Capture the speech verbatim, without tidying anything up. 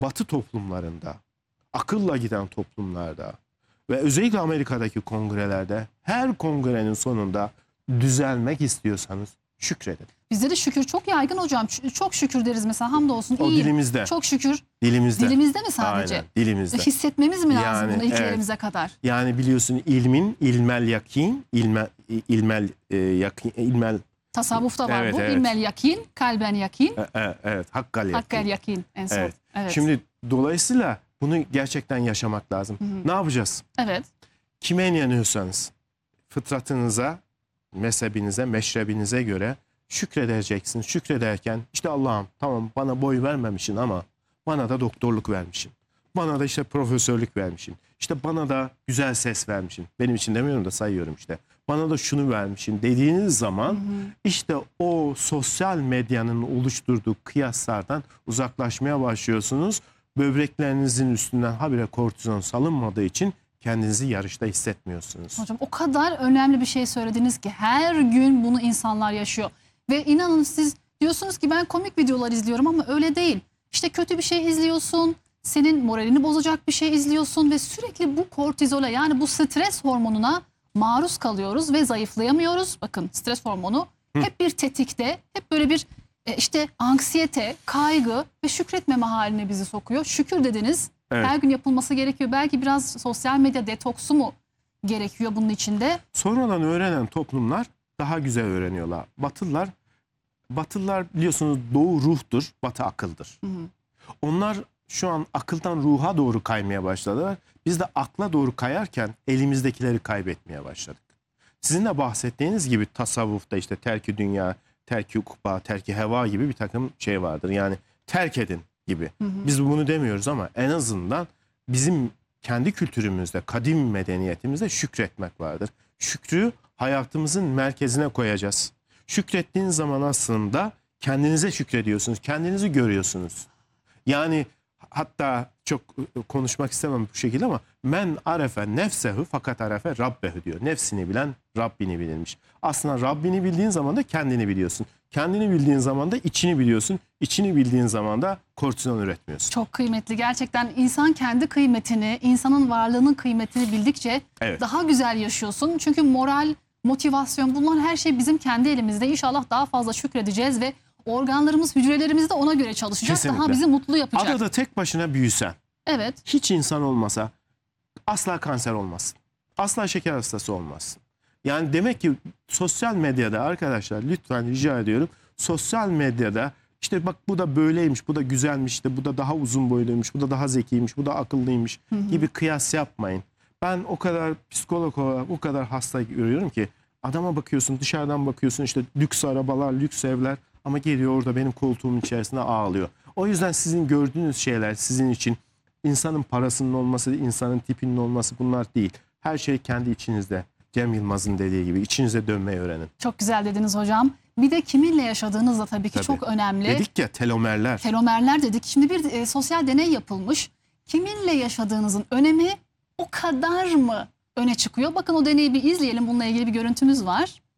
Batı toplumlarında, akılla giden toplumlarda ve özellikle Amerika'daki kongrelerde her kongrenin sonunda düzelmek istiyorsanız şükredin. Bizde de şükür çok yaygın hocam. Ç- Çok şükür deriz mesela, hamdolsun O iyiyim. dilimizde. Çok şükür. Dilimizde. Dilimizde mi sadece? Aynen, dilimizde. Hissetmemiz mi lazım Yani, bunu ilkelerimize evet. kadar? Yani biliyorsun ilmin, ilmel yakin, ilmel, ilmel e, yakin, ilmel, Tasavvufta var Evet, bu. evet. İlmel yakin, kalben yakin, e, e, evet, hakkal yakin. hakkel yakin en son. Evet. Evet. Şimdi dolayısıyla bunu gerçekten yaşamak lazım. Hı hı. Ne yapacağız? Evet. Kime inanıyorsanız fıtratınıza, mezhebinize, meşrebinize göre şükredeceksiniz. Şükrederken işte Allah'ım tamam bana boy vermemişsin ama bana da doktorluk vermişsin. Bana da işte profesörlük vermişsin. İşte bana da güzel ses vermişsin. Benim için demiyorum da sayıyorum işte. Bana da şunu vermişsin dediğiniz zaman Hı hı. işte o sosyal medyanın oluşturduğu kıyaslardan uzaklaşmaya başlıyorsunuz. Böbreklerinizin üstünden habire kortizon salınmadığı için kendinizi yarışta hissetmiyorsunuz. Hocam o kadar önemli bir şey söylediniz ki her gün bunu insanlar yaşıyor. Ve inanın siz diyorsunuz ki ben komik videolar izliyorum ama öyle değil. İşte kötü bir şey izliyorsun, senin moralini bozacak bir şey izliyorsun ve sürekli bu kortizola, yani bu stres hormonuna maruz kalıyoruz ve zayıflayamıyoruz. Bakın stres hormonu hep bir tetikte, hep böyle bir e, işte anksiyete, kaygı ve şükretmeme haline bizi sokuyor. Şükür dediniz. Evet. Her gün yapılması gerekiyor. Belki biraz sosyal medya detoksu mu gerekiyor bunun içinde? Sonradan öğrenen toplumlar daha güzel öğreniyorlar. Batılılar, Batılılar biliyorsunuz doğu ruhtur, batı akıldır. Hı hı. Onlar şu an akıldan ruha doğru kaymaya başladılar. Biz de akla doğru kayarken elimizdekileri kaybetmeye başladık. Sizin de bahsettiğiniz gibi tasavvufta işte terk-i dünya, terk-i ukba, terk-i heva gibi bir takım şey vardır. Yani terk edin gibi. Hı hı. Biz bunu demiyoruz ama en azından bizim kendi kültürümüzde, kadim medeniyetimizde şükretmek vardır. Şükrü hayatımızın merkezine koyacağız. Şükrettiğiniz zaman aslında kendinize şükrediyorsunuz, kendinizi görüyorsunuz. Yani hatta çok konuşmak istemem bu şekilde ama men arefe nefsehu fakat arefe rabbehu diyor. Nefsini bilen Rabbini bilirmiş. Aslında Rabbini bildiğin zaman da kendini biliyorsun. Kendini bildiğin zaman da içini biliyorsun. İçini bildiğin zaman da kortizon üretmiyorsun. Çok kıymetli. Gerçekten insan kendi kıymetini, insanın varlığının kıymetini bildikçe Evet. daha güzel yaşıyorsun. Çünkü moral, motivasyon, bunlar her şey bizim kendi elimizde. İnşallah daha fazla şükredeceğiz ve organlarımız, hücrelerimiz de ona göre çalışacak. Kesinlikle. Daha bizi mutlu yapacak. Adada tek başına büyüsen, Evet. hiç insan olmasa asla kanser olmazsın. Asla şeker hastası olmazsın. Yani demek ki sosyal medyada arkadaşlar lütfen rica ediyorum. Sosyal medyada işte bak bu da böyleymiş, bu da güzelmiş, işte bu da daha uzun boyluymuş, bu da daha zekiymiş, bu da akıllıymış Hı hı. gibi kıyas yapmayın. Ben o kadar psikolog olarak o kadar hasta görüyorum ki adama bakıyorsun, dışarıdan bakıyorsun işte lüks arabalar, lüks evler ama geliyor orada benim koltuğumun içerisinde ağlıyor. O yüzden sizin gördüğünüz şeyler sizin için insanın parasının olması, insanın tipinin olması bunlar değil. Her şey kendi içinizde. Cem Yılmaz'ın dediği gibi içinize dönmeyi öğrenin. Çok güzel dediniz hocam. Bir de kiminle yaşadığınız da tabii ki Tabii. çok önemli. Dedik ya telomerler. Telomerler dedik. Şimdi bir e, sosyal deney yapılmış. Kiminle yaşadığınızın önemi o kadar mı öne çıkıyor? Bakın o deneyi bir izleyelim. Bununla ilgili bir görüntümüz var.